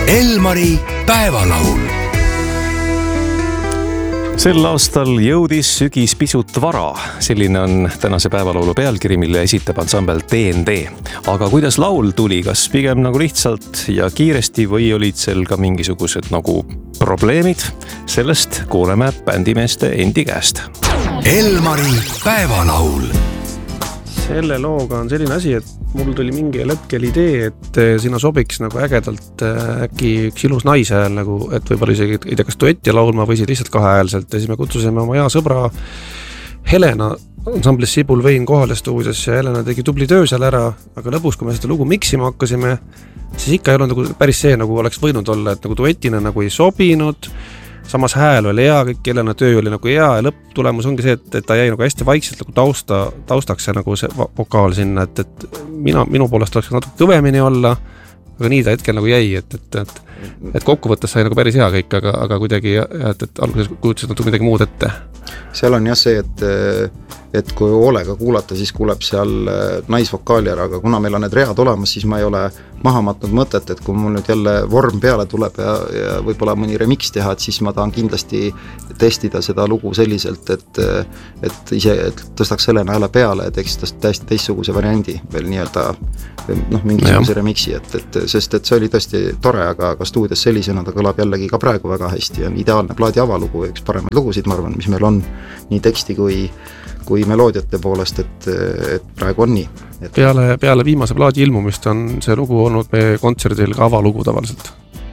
Elmari päevalaul. Sel aastal jõudis sügis pisut vara. Selline on tänase päevalaulu pealkiri, mille esitab ansambel DND. Aga kuidas laul tuli? Kas pigem nagu lihtsalt ja kiiresti või olid seal ka mingisugused nagu probleemid? Sellest kuuleme bändimeeste endi käest. Elmari päevalaul. Selle looga on selline asi, et mul tuli mingi hetkel idee, et sinna sobiks nagu ägedalt äkki üks ilus naise hääl, nagu, et võib-olla isegi ei tea, kas duetti laulma või lihtsalt kahehäälselt. Ja siis me kutsusime oma hea sõbra Helena ansamblis Sibul Vein kohale stuudios ja Helena tegi tubli töö seal ära, aga lõpus, kui me seda lugu miksima hakkasime, siis ikka ei olnud nagu päris see, nagu oleks võinud olla, et nagu duetina nagu ei sobinud. Samas hääl oli hea, kõik Helena töö oli nagu hea ja lõpptulemus ongi see, et ta jäi nagu hästi vaikselt nagu taustaks ja nagu see vokaal sinna, et minu poolest oleks natuke kõvemini olla, aga nii ta hetkel nagu jäi, et kokkuvõttes sai nagu päris hea kõik, aga kuidagi, et alguses kujutasid natuke midagi muud ette. Seal on jah see, et kui hoolega kuulata, siis kuuleb seal naisvokaali ära, aga kuna meil on need read olemas, siis ma ei ole maha matnud mõtet, et kui mul nüüd jälle vorm peale tuleb ja võib-olla mõni remix teha, et siis ma tahan kindlasti testida seda lugu selliselt, et ise tõstaks Helena hääle peale ja teeks täiesti teistsuguse variandi veel nii-öelda mingisuguse remixi, sest see oli tõesti tore, aga stuudios sellisena ta kõlab jällegi ka praegu väga hästi ja on ideaalne plaadi avalugu, üks paremaid lugusid, ma arvan, mis meil on nii teksti kui meloodiate poolest, et praegu on nii. Peale viimase plaadi ilmumist on see lugu olnud meie kontserdil ka avalugu tavaliselt.